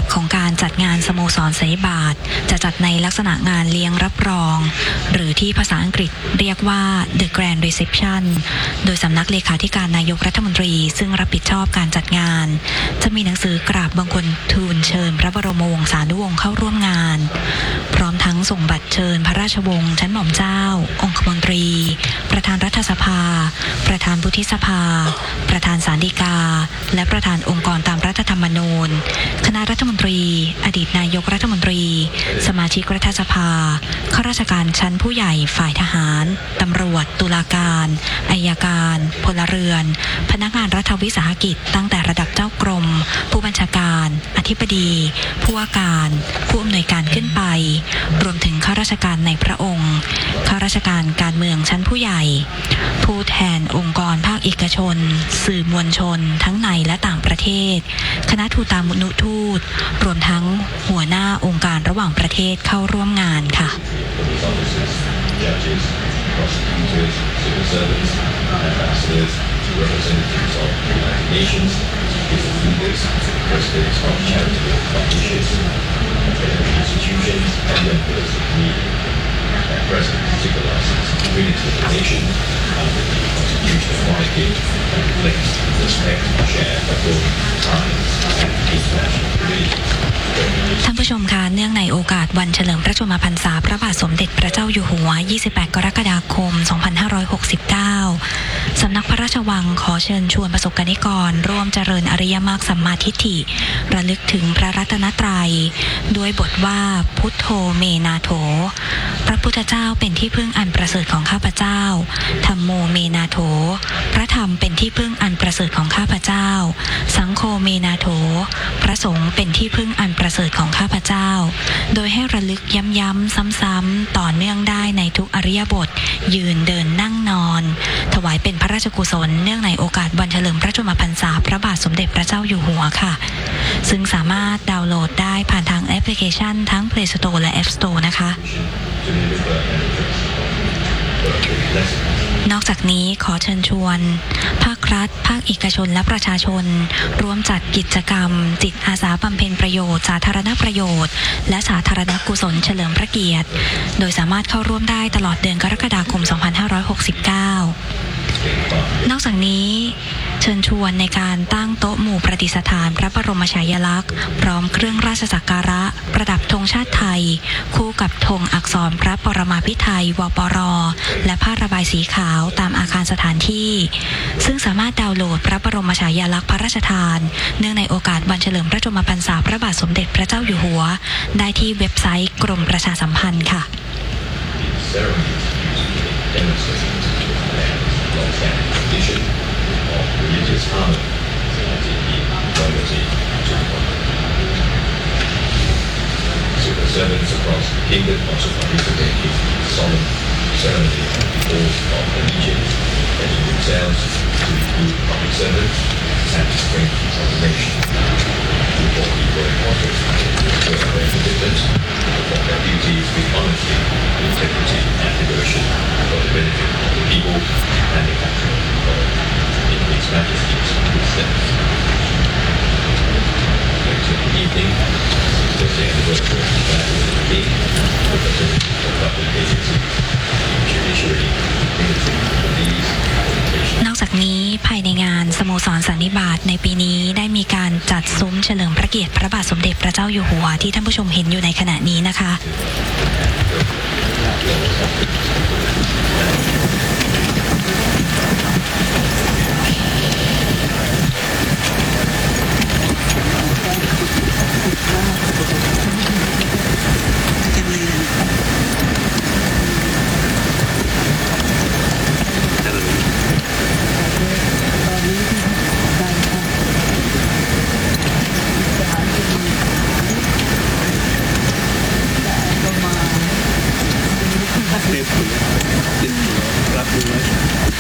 ของการจัดงานสโมสรสันนิบาตจะจัดในลักษณะงานเลี้ยงรับรองหรือที่ภาษาอังกฤษเรียกว่า The Grand Reception โดยสำนักเลขาธิการนายกรัฐมนตรีซึ่งรับผิดชอบการจัดงานจะมีหนังสือกราบบังคมทูลเชิญพระบรมวงศานุวงศ์เข้าร่วมงานพร้อมทั้งส่งบัตรเชิญพระราชวงศ์ชั้นหม่อมเจ้าองคมนตรีประธานรัฐสภาประธานวุฒิสภาประธานศาลฎีกาและประธานองค์กรตามรัฐธรรมนูญคณะรัฐมนตรีอดีตนายกรัฐมนตรีสมาชิกรัฐสภาข้าราชการชั้นผู้ใหญ่ฝ่ายทหารตำรวจตุลาการอัยการพลเรือนพนักงานรัฐวิสาหกิจตั้งแต่ระดับเจ้ากรมผู้บัญชาการอธิบดีผู้ว่าการผู้อำนวยการขึ้นไปรวมถึงข้าราชการในพระองค์ข้าราชการการเมืองชั้นผู้ใหญ่ผู้แทนองค์กรภาคเอกชนสื่อมวลชนทั้งในและต่างประเทศคณะทูตานุทูตรวมทั้งหัวหน้าองค์การระหว่างประเทศเข้าร่วมงานค่ะ President particularises the unity of the nation under the constitutional monarchy and reflects the respect shared by both times and international community. ท่านผู้ชมคะเนื่องในโอกาสวันเฉลิมพระชนมพรรษาพระบาทสมเด็จพระเจ้าอยู่หัว 28 กรกฎาคม 2569 สำนักพระราชวังขอเชิญชวนประสบกนิกรร่วมเจริญอริยมรรคสัมมาทิฏฐิระลึกถึงพระรัตนตรัยด้วยบทว่าพุทโธเมนาโถพระพุทธเจ้าเป็นที่พึ่งอันประเสริฐของข้าพเจ้าธัมโมเมนาโถพระธรรมเป็นที่พึ่งอันประเสริฐของข้าพเจ้าสังโฆเมนาโถพระสงฆ์เป็นที่พึ่งอันประเสริฐของข้าพเจ้าโดยให้ระลึกย้ำๆซ้ำๆต่อเนื่องได้ในทุกอริยบทยืนเดินนั่งนอนถวายเป็นพระราชกุศลเนื่องในโอกาสวันเฉลิมพระชนมพรรษาพระบาทสมเด็จพระเจ้าอยู่หัวค่ะซึ่งสามารถดาวน์โหลดได้ผ่านทางแอปพลิเคชันทั้ง Play Store และ App Store นะคะนอกจากนี้ขอเชิญชวนภาครัฐภาคเอกชนและประชาชนร่วมจัดกิจกรรมจิตอาสาบำเพ็ญประโยชน์สาธารณประโยชน์และสาธารณกุศลเฉลิมพระเกียรติโดยสามารถเข้าร่วมได้ตลอดเดือนกรกฎาคม 2569 นอกจากนี้เชิญชวนในการตั้งโต๊ะหมู่ประดิษฐานพระบรมฉายาลักษณ์พร้อมเครื่องราชสักการะประดับธงชาติไทยคู่กับธงอักษรพระปรมาภิไธยวปร.และผ้าระบายสีขาวตามอาคารสถานที่ซึ่งสามารถดาวน์โหลดพระบรมฉายาลักษณ์พระราชทานเนื่องในโอกาสวันเฉลิมพระชนมพรรษาพระบาทสมเด็จพระเจ้าอยู่หัวได้ที่เว็บไซต์กรมประชาสัมพันธ์ค่ะ Civil servants across the kingdom also participate in solemn ceremony of the oath of allegiance, pledging themselves to be good public servants and to strengthen the nation. Before equal importance, to swear their commitment to perform their duties with honesty, integrity, and devotion for the benefit of the people and the country of God. In His Majesty's good steps. Later in the evening, the anniversary of the battle of the King, representatives of public agencies, judiciary, military, police, นอกจากนี้ภายในงานสโมสรสันนิบาตในปีนี้ได้มีการจัดซุ้มเฉลิมพระเกียรติพระบาทสมเด็จพระเจ้าอยู่หัวที่ท่านผู้ชมเห็นอยู่ในขณะนี้นะคะ